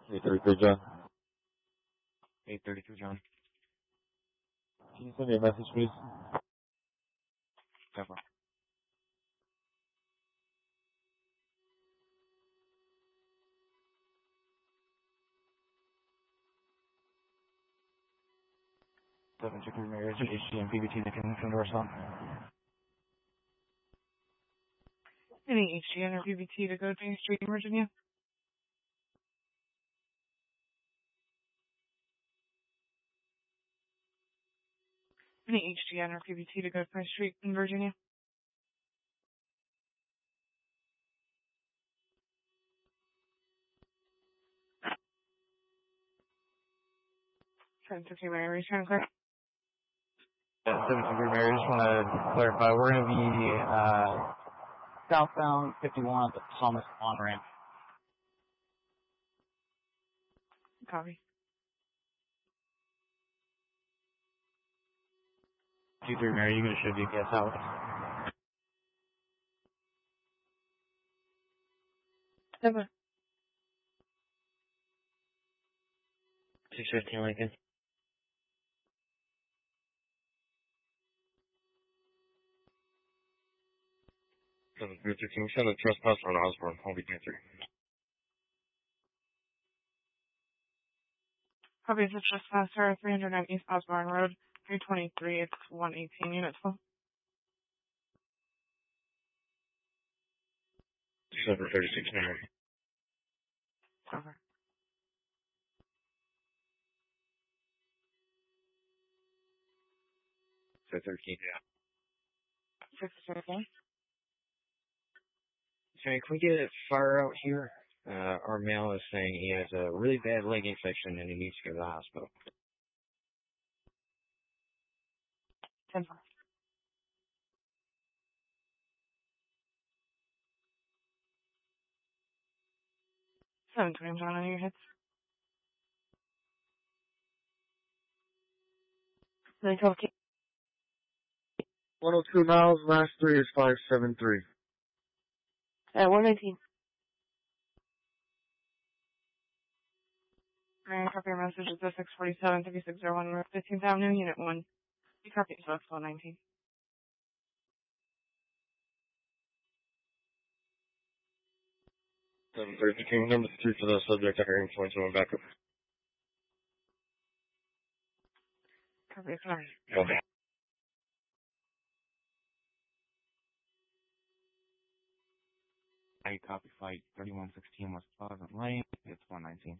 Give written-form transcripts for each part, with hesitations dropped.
833 John. 833 John. Can you send me a message, please? Never. Seven two three marriage HG and PBT that can endorse on. Any HGN or PBT to go to Main Street in Virginia? Any HGN or PBT to go to Main Street in Virginia? Seven two three Mary, trying to clear. 723 Mary, just want to clarify, we're going to be southbound 51 at the Psalmist on ramp. Copy. 23 Mary, you can show GPS out. 7. 615 Lincoln. 713, send a trespass on Osborne, I'll be answering. Copy, it's just faster, 309 East Osborne Road, 323, it's 118 units full. 736 Mary. Over. 713, yeah. 613. Sorry, can we get a fire out here? Our male is saying he has a really bad leg infection and he needs to go to the hospital. 10. 720 on your hits. Then 12 K. 102 miles, last 3 is 573. 119. Alright, copy your message. It's 647 3601 North 15th Avenue, Unit 1. You copy, so it's 119. 732, number 3 for the subject, I heard influence on backup. Copy, it's alright. Okay. I copy flight 3116 West Pleasant Lane, it's 119.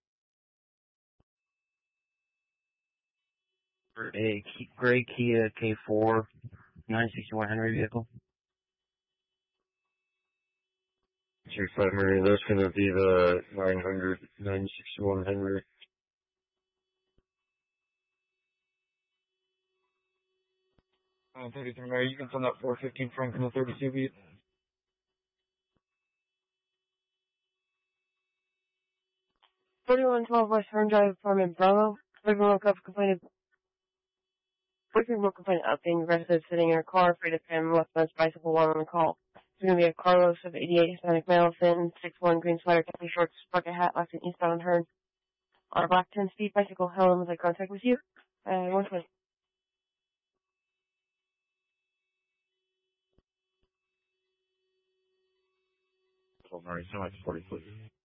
A gray Kia K4 961 Henry vehicle. 25 Mary, that's gonna be the 900, 961 Henry. 33 Mary, you can send that 415 Franklin to 32 feet. 4112 West Fern Drive, apartment Bravo. Boyfriend woke up complaining of being arrested sitting in her car, afraid of him, left on his bicycle while on the call. It's going to be a Carlos of 88 Hispanic male, thin, 6'1", green sweater, khaki shorts, bucket hat, left and eastbound on Hearn. On a black 10-speed bicycle, Helen was in contact with you. 120. Mary, so much 40 please.